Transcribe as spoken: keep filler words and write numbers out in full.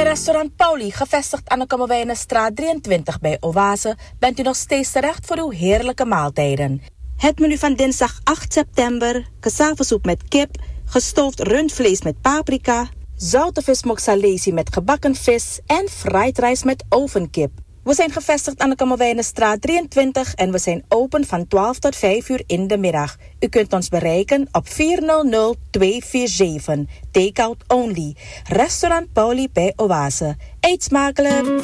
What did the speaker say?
Bij restaurant Pauli, gevestigd aan de Kommerwijnenstraat drieëntwintig bij Oase, bent u nog steeds terecht voor uw heerlijke maaltijden. Het menu van dinsdag acht september, cassavasoep met kip, gestoofd rundvlees met paprika, zoute vismoksalesi met gebakken vis en fried rice met ovenkip. We zijn gevestigd aan de Kommerwijnenstraat drieëntwintig en we zijn open van twaalf tot vijf uur in de middag. U kunt ons bereiken op vier nul nul twee vier zeven, take-out only. Restaurant Pauli bij Oase. Eet smakelijk!